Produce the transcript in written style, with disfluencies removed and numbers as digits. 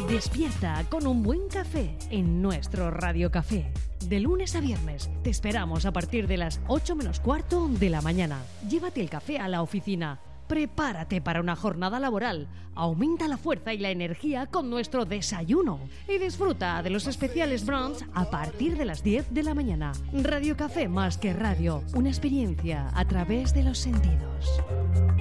Despierta con un buen café en nuestro Radio Café. De lunes a viernes te esperamos a partir de las 8 menos cuarto de la mañana. Llévate el café a la oficina. Prepárate para una jornada laboral. Aumenta la fuerza y la energía con nuestro desayuno. Y disfruta de los especiales brunch a partir de las 10 de la mañana. Radio Café más que radio. Una experiencia a través de los sentidos.